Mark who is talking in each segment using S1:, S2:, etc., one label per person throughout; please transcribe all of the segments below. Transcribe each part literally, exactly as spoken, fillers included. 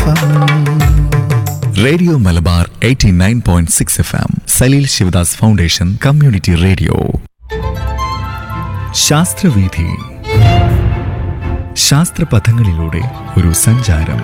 S1: M.
S2: Radio Malabar eighty nine point six F M Saleel Sivadas foundation community radio. ശാസ്ത്രവീഥി. ശാസ്ത്രപഥങ്ങളിലൂടെ ഒരു സഞ്ചാരം.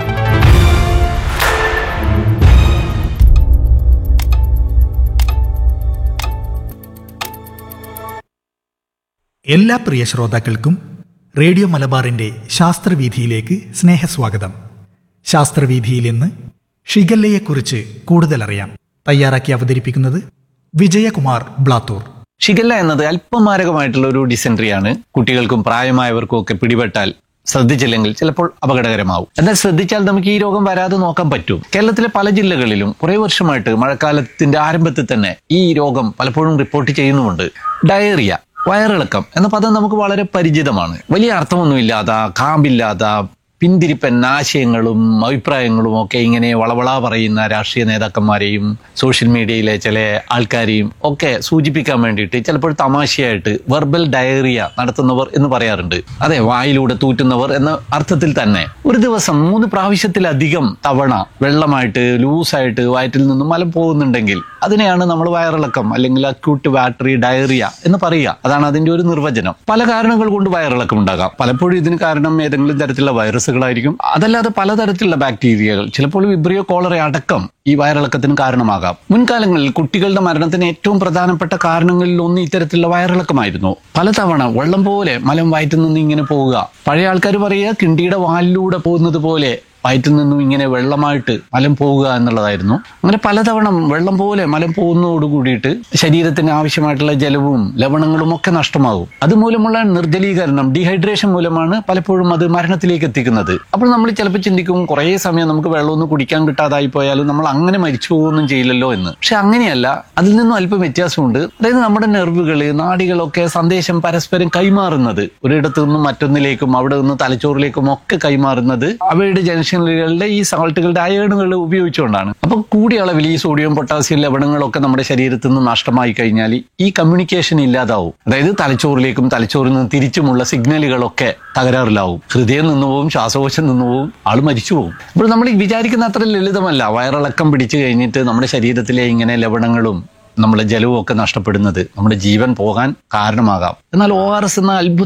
S3: എല്ലാ പ്രിയ ശ്രോതാക്കൾക്കും റേഡിയോ മലബാറിന്റെ ശാസ്ത്രവീഥിയിലേക്ക് സ്നേഹസ്വാഗതം. ശാസ്ത്രവീഥിയിൽ ഇന്ന് ഷിഗല്ലയെക്കുറിച്ച് കൂടുതൽ അറിയാം. തയ്യാറാക്കി അവതരിപ്പിക്കുന്നത് വിജയകുമാർ ബ്ലാത്തൂർ.
S4: ഷിഗല്ല എന്നത് അല്പമാരകമായിട്ടുള്ള ഒരു ഡിസെൻട്രിയാണ്. കുട്ടികൾക്കും പ്രായമായവർക്കും ഒക്കെ പിടിപെട്ടാൽ ശ്രദ്ധിച്ചില്ലെങ്കിൽ ചിലപ്പോൾ അപകടകരമാവും. എന്നാൽ ശ്രദ്ധിച്ചാൽ നമുക്ക് ഈ രോഗം വരാതെ നോക്കാൻ പറ്റും. കേരളത്തിലെ പല ജില്ലകളിലും കുറെ വർഷമായിട്ട് മഴക്കാലത്തിന്റെ ആരംഭത്തിൽ തന്നെ ഈ രോഗം പലപ്പോഴും റിപ്പോർട്ട് ചെയ്യുന്നുമുണ്ട്. ഡയറിയ, വയറിളക്കം എന്ന പദം നമുക്ക് വളരെ പരിചിതമാണ്. വലിയ അർത്ഥമൊന്നുമില്ലാത്ത, കാമ്പില്ലാത്ത, പിന്തിരിപ്പൻ ആശയങ്ങളും അഭിപ്രായങ്ങളും ഒക്കെ ഇങ്ങനെ വളവള പറയുന്ന രാഷ്ട്രീയ നേതാക്കന്മാരെയും സോഷ്യൽ മീഡിയയിലെ ചില ആൾക്കാരെയും ഒക്കെ സൂചിപ്പിക്കാൻ വേണ്ടിയിട്ട് ചിലപ്പോൾ തമാശയായിട്ട് വെർബൽ ഡയറിയ നടത്തുന്നവർ എന്ന് പറയാറുണ്ട്. അതെ, വായിലൂടെ തൂറ്റുന്നവർ എന്ന അർത്ഥത്തിൽ തന്നെ. ഒരു ദിവസം മൂന്ന് പ്രാവശ്യത്തിലധികം തവണ വെള്ളമായിട്ട് ലൂസായിട്ട് വയറ്റിൽ നിന്നും മലം പോകുന്നുണ്ടെങ്കിൽ അതിനെയാണ് നമ്മൾ വയറിളക്കം അല്ലെങ്കിൽ അക്യൂട്ട് വാട്ടറി ഡയറിയ എന്ന് പറയുക. അതാണ് അതിന്റെ ഒരു നിർവചനം. പല കാരണങ്ങൾ കൊണ്ട് വയറിളക്കം ഉണ്ടാകാം. പലപ്പോഴും ഇതിന് കാരണം ഏതെങ്കിലും തരത്തിലുള്ള വൈറസുകളായിരിക്കും. അതല്ലാതെ പലതരത്തിലുള്ള ബാക്ടീരിയകൾ, ചിലപ്പോൾ വിബ്രിയോ കോളറ അടക്കം ഈ വയറിളക്കത്തിന് കാരണമാകാം. മുൻകാലങ്ങളിൽ കുട്ടികളുടെ മരണത്തിന് ഏറ്റവും പ്രധാനപ്പെട്ട കാരണങ്ങളിൽ ഒന്ന് ഇത്തരത്തിലുള്ള വയറിളക്കമായിരുന്നു. പലതവണ വെള്ളം പോലെ മലം വയറ്റിൽ നിന്ന് ഇങ്ങനെ പോവുക. പഴയ ആൾക്കാർ പറയുക കിണ്ടിയുടെ വാലിലൂടെ പോകുന്നത് പോലെ വയറ്റിൽ നിന്നും ഇങ്ങനെ വെള്ളമായിട്ട് മലം പോവുക എന്നുള്ളതായിരുന്നു. അങ്ങനെ പലതവണ വെള്ളം പോലെ മലം പോകുന്നതോട് കൂടിയിട്ട് ശരീരത്തിന് ആവശ്യമായിട്ടുള്ള ജലവും ലവണങ്ങളും ഒക്കെ നഷ്ടമാകും. അതുമൂലമുള്ള നിർജ്ജലീകരണം, ഡീഹൈഡ്രേഷൻ മൂലമാണ് പലപ്പോഴും അത് മരണത്തിലേക്ക് എത്തിക്കുന്നത്. അപ്പോൾ നമ്മൾ ചിലപ്പോൾ ചിന്തിക്കും, കുറേ സമയം നമുക്ക് വെള്ളമൊന്നും കുടിക്കാൻ കിട്ടാതായി പോയാലും നമ്മൾ അങ്ങനെ മരിച്ചു പോകുകയൊന്നും ചെയ്യില്ലല്ലോ എന്ന്. പക്ഷെ അങ്ങനെയല്ല, അതിൽ നിന്നും അല്പം വ്യത്യാസമുണ്ട്. അതായത് നമ്മുടെ നെർവുകള്, നാഡികളൊക്കെ സന്ദേശം പരസ്പരം കൈമാറുന്നത് ഒരിടത്തു നിന്നും മറ്റൊന്നിലേക്കും അവിടെ നിന്ന് തലച്ചോറിലേക്കും ഒക്കെ കൈമാറുന്നത് അവയുടെ ജംഗ്ഷൻ ളുടെ ഈ സാൾട്ടുകളുടെ അയണുകൾ ഉപയോഗിച്ചുകൊണ്ടാണ്. അപ്പൊ കൂടിയ അളവിൽ ഈ സോഡിയം, പൊട്ടാസ്യം, ലവണങ്ങളൊക്കെ നമ്മുടെ ശരീരത്തിൽ നിന്ന് നഷ്ടമായി കഴിഞ്ഞാൽ ഈ കമ്മ്യൂണിക്കേഷൻ ഇല്ലാതാവും. അതായത് തലച്ചോറിലേക്കും തലച്ചോറിൽ നിന്ന് തിരിച്ചുമുള്ള സിഗ്നലുകളൊക്കെ തകരാറിലാവും. ഹൃദയം നിന്നുപോകും, ശ്വാസകോശം നിന്നുപോകും, ആൾ മരിച്ചു പോകും. അപ്പോൾ നമ്മൾ വിചാരിക്കുന്ന അത്ര ലളിതമല്ല വയറിളക്കം പിടിച്ചു കഴിഞ്ഞിട്ട് നമ്മുടെ ശരീരത്തിലെ ഇങ്ങനെ ലവണങ്ങളും നമ്മുടെ ജലവും ഒക്കെ നഷ്ടപ്പെടുന്നത് നമ്മുടെ ജീവൻ പോകാൻ കാരണമാകാം. എന്നാൽ ഒ ആർ എസ് എന്ന അത്ഭുത